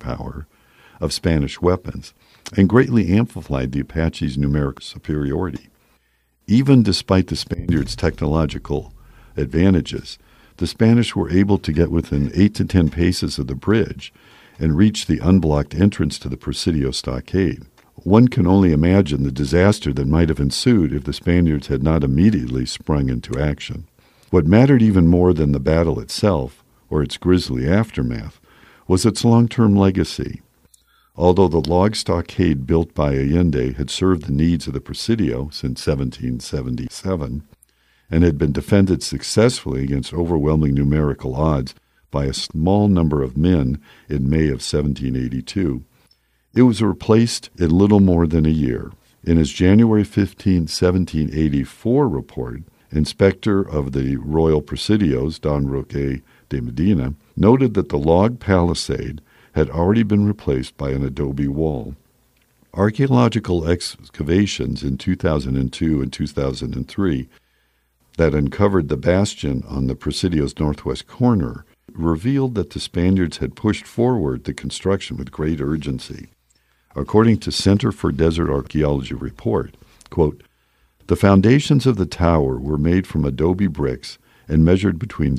firepower of Spanish weapons and greatly amplified the Apaches' numerical superiority. Even despite the Spaniards' technological advantages, the Spanish were able to get within 8 to 10 paces of the bridge and reach the unblocked entrance to the Presidio stockade. One can only imagine the disaster that might have ensued if the Spaniards had not immediately sprung into action. What mattered even more than the battle itself, or its grisly aftermath, was its long-term legacy. Although the log stockade built by Allende had served the needs of the Presidio since 1777 and had been defended successfully against overwhelming numerical odds by a small number of men in May of 1782, it was replaced in little more than a year. In his January 15, 1784 report, Inspector of the Royal Presidios, Don Roque de Medina, noted that the log palisade had already been replaced by an adobe wall. Archaeological excavations in 2002 and 2003 that uncovered the bastion on the Presidio's northwest corner revealed that the Spaniards had pushed forward the construction with great urgency. According to Center for Desert Archaeology report, quote, "The foundations of the tower were made from adobe bricks and measured between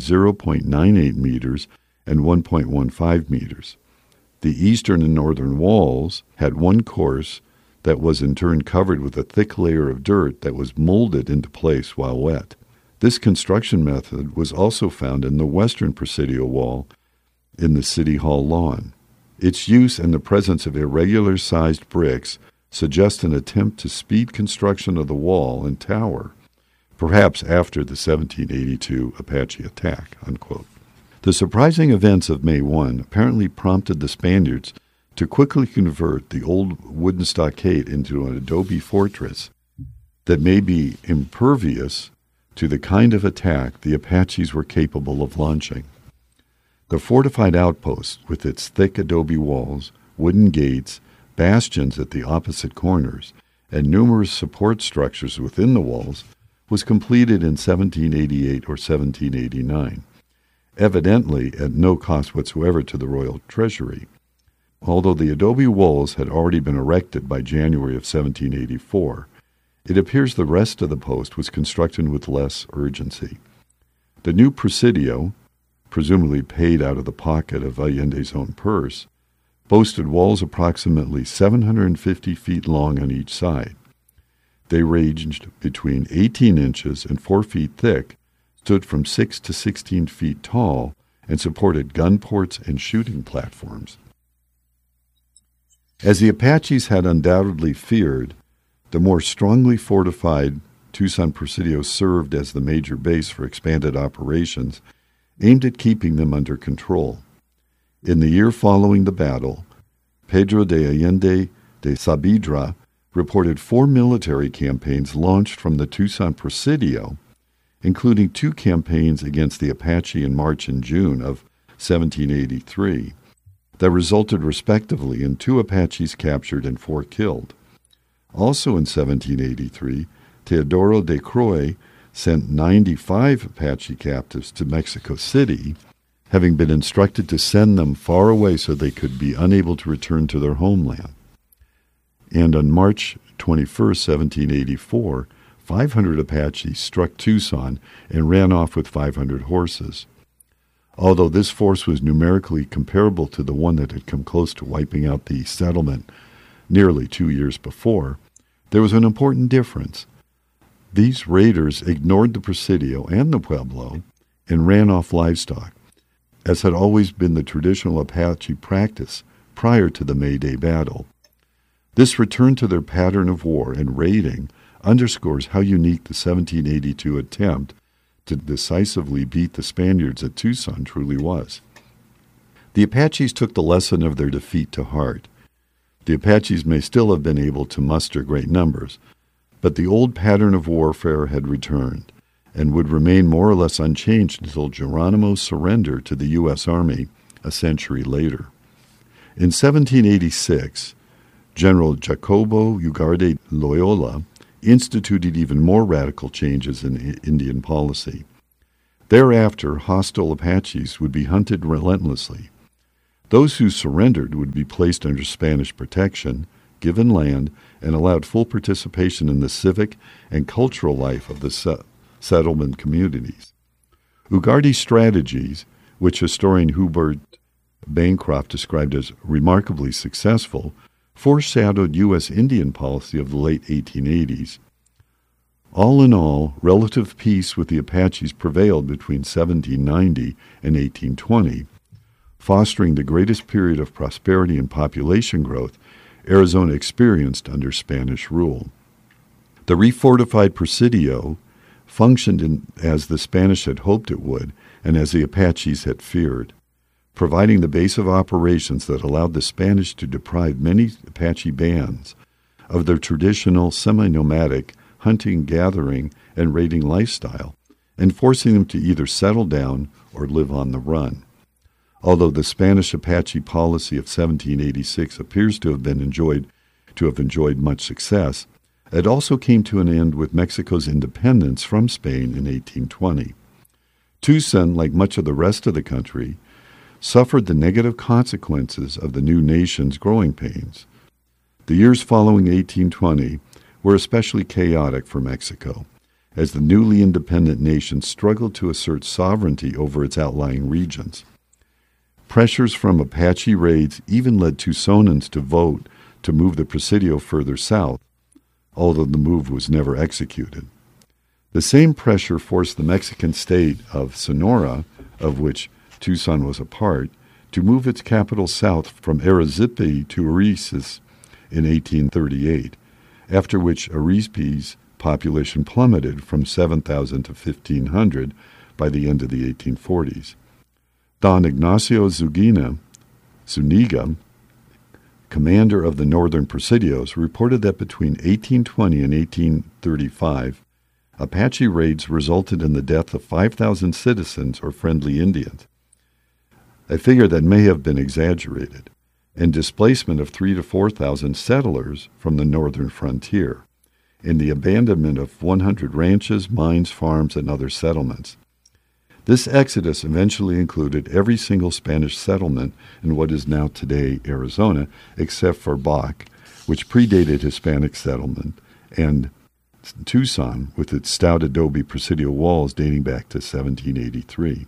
0.98 meters and 1.15 meters. The eastern and northern walls had one course that was in turn covered with a thick layer of dirt that was molded into place while wet. This construction method was also found in the western Presidio wall in the City Hall lawn. Its use and the presence of irregular-sized bricks suggest an attempt to speed construction of the wall and tower, perhaps after the 1782 Apache attack," unquote. The surprising events of May 1 apparently prompted the Spaniards to quickly convert the old wooden stockade into an adobe fortress that may be impervious to the kind of attack the Apaches were capable of launching. The fortified outpost, with its thick adobe walls, wooden gates, bastions at the opposite corners, and numerous support structures within the walls, was completed in 1788 or 1789, evidently at no cost whatsoever to the royal treasury. Although the adobe walls had already been erected by January of 1784, it appears the rest of the post was constructed with less urgency. The new Presidio, presumably paid out of the pocket of Allende's own purse, boasted walls approximately 750 feet long on each side. They ranged between 18 inches and 4 feet thick, stood from 6 to 16 feet tall, and supported gun ports and shooting platforms. As the Apaches had undoubtedly feared, the more strongly fortified Tucson Presidio served as the major base for expanded operations aimed at keeping them under control. In the year following the battle, Pedro de Allende de Saavedra reported 4 military campaigns launched from the Tucson Presidio, including 2 campaigns against the Apache in March and June of 1783, that resulted respectively in 2 Apaches captured and 4 killed. Also in 1783, Teodoro de Croix sent 95 Apache captives to Mexico City, having been instructed to send them far away so they could be unable to return to their homeland. And on March 21, 1784, 500 Apaches struck Tucson and ran off with 500 horses. Although this force was numerically comparable to the one that had come close to wiping out the settlement nearly 2 years before, there was an important difference. These raiders ignored the Presidio and the Pueblo and ran off livestock, as had always been the traditional Apache practice prior to the May Day battle. This return to their pattern of war and raiding underscores how unique the 1782 attempt to decisively beat the Spaniards at Tucson truly was. The Apaches took the lesson of their defeat to heart. The Apaches may still have been able to muster great numbers, but the old pattern of warfare had returned and would remain more or less unchanged until Geronimo's surrender to the U.S. Army a century later. In 1786, General Jacobo Ugarte Loyola instituted even more radical changes in Indian policy. Thereafter, hostile Apaches would be hunted relentlessly. Those who surrendered would be placed under Spanish protection, given land, and allowed full participation in the civic and cultural life of the settlement communities. Ugarte strategies, which historian Hubert Bancroft described as remarkably successful, foreshadowed U.S. Indian policy of the late 1880s. All in all, relative peace with the Apaches prevailed between 1790 and 1820, fostering the greatest period of prosperity and population growth Arizona experienced under Spanish rule. The refortified Presidio functioned as the Spanish had hoped it would and as the Apaches had feared, providing the base of operations that allowed the Spanish to deprive many Apache bands of their traditional semi-nomadic hunting, gathering, and raiding lifestyle, and forcing them to either settle down or live on the run. Although the Spanish-Apache policy of 1786 appears to have enjoyed much success, it also came to an end with Mexico's independence from Spain in 1820. Tucson, like much of the rest of the country, suffered the negative consequences of the new nation's growing pains. The years following 1820 were especially chaotic for Mexico, as the newly independent nation struggled to assert sovereignty over its outlying regions. Pressures from Apache raids even led Tucsonans to vote to move the Presidio further south, although the move was never executed. The same pressure forced the Mexican state of Sonora, of which Tucson was a part, to move its capital south from Arizpe to Arispe in 1838, after which Arizpe's population plummeted from 7,000 to 1,500 by the end of the 1840s. Don Ignacio Zuniga, commander of the northern Presidios, reported that between 1820 and 1835, Apache raids resulted in the death of 5,000 citizens or friendly Indians, a figure that may have been exaggerated, and displacement of 3,000 to 4,000 settlers from the northern frontier, and the abandonment of 100 ranches, mines, farms, and other settlements. This exodus eventually included every single Spanish settlement in what is now today Arizona, except for Bac, which predated Hispanic settlement, and Tucson, with its stout adobe Presidio walls dating back to 1783.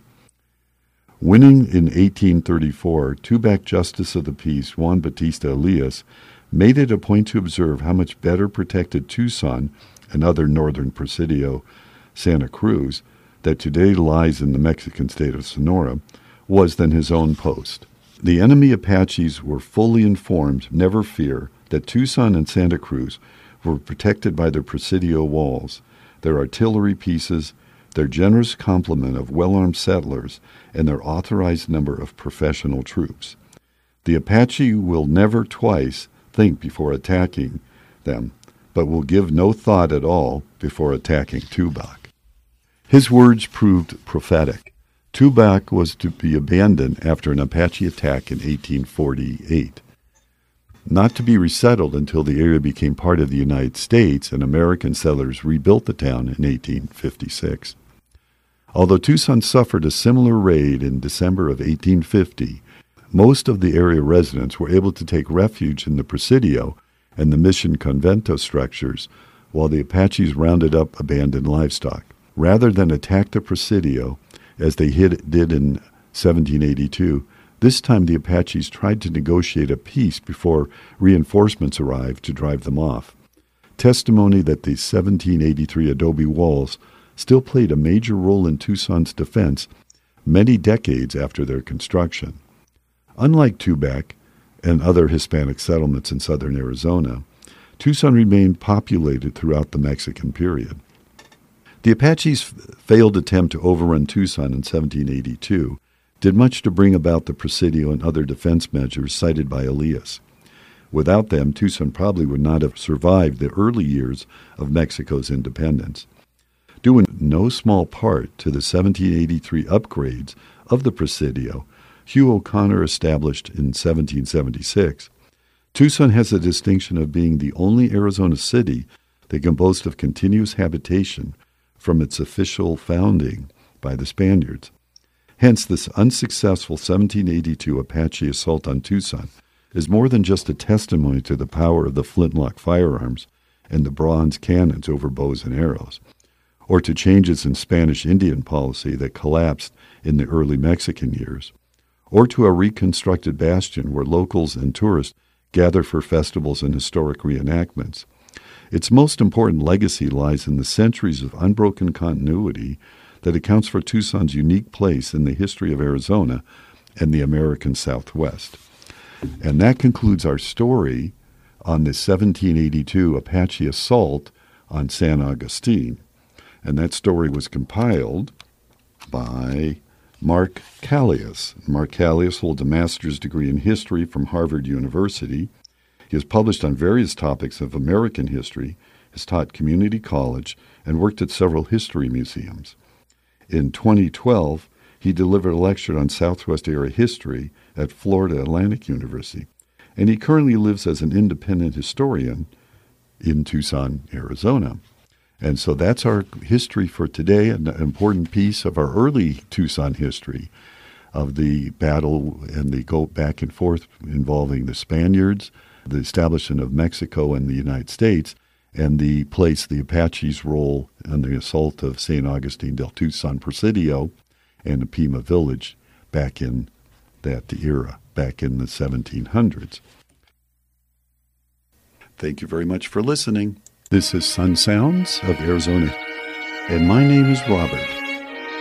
Winning in 1834, Tubac Justice of the Peace Juan Bautista Elias made it a point to observe how much better protected Tucson and other northern Presidio, Santa Cruz, that today lies in the Mexican state of Sonora, was than his own post. The enemy Apaches were fully informed, never fear, that Tucson and Santa Cruz were protected by their Presidio walls, their artillery pieces, their generous complement of well-armed settlers, and their authorized number of professional troops. The Apache will never twice think before attacking them, but will give no thought at all before attacking Tubac. His words proved prophetic. Tubac was to be abandoned after an Apache attack in 1848, not to be resettled until the area became part of the United States and American settlers rebuilt the town in 1856. Although Tucson suffered a similar raid in December of 1850, most of the area residents were able to take refuge in the Presidio and the Mission Convento structures while the Apaches rounded up abandoned livestock. Rather than attack the Presidio, as they did in 1782, this time the Apaches tried to negotiate a peace before reinforcements arrived to drive them off. Testimony that the 1783 adobe walls still played a major role in Tucson's defense many decades after their construction. Unlike Tubac and other Hispanic settlements in southern Arizona, Tucson remained populated throughout the Mexican period. The Apaches' failed attempt to overrun Tucson in 1782 did much to bring about the Presidio and other defense measures cited by Elias. Without them, Tucson probably would not have survived the early years of Mexico's independence. Due in no small part to the 1783 upgrades of the Presidio Hugh O'Connor established in 1776, Tucson has the distinction of being the only Arizona city that can boast of continuous habitation from its official founding by the Spaniards. Hence, this unsuccessful 1782 Apache assault on Tucson is more than just a testimony to the power of the flintlock firearms and the bronze cannons over bows and arrows, or to changes in Spanish Indian policy that collapsed in the early Mexican years, or to a reconstructed bastion where locals and tourists gather for festivals and historic reenactments. Its most important legacy lies in the centuries of unbroken continuity that accounts for Tucson's unique place in the history of Arizona and the American Southwest. And that concludes our story on the 1782 Apache assault on San Agustin. And that story was compiled by Mark Callias. Mark Callias holds a master's degree in history from Harvard University. He has published on various topics of American history, has taught community college, and worked at several history museums. In 2012, he delivered a lecture on Southwest era history at Florida Atlantic University, and he currently lives as an independent historian in Tucson, Arizona. And so that's our history for today, an important piece of our early Tucson history of the battle and the go back and forth involving the Spaniards, the establishment of Mexico and the United States, and the place the Apaches' role in the assault of San Agustin del Tucson Presidio and the Pima village back in that era, back in the 1700s. Thank you very much for listening. This is Sun Sounds of Arizona, and my name is Robert.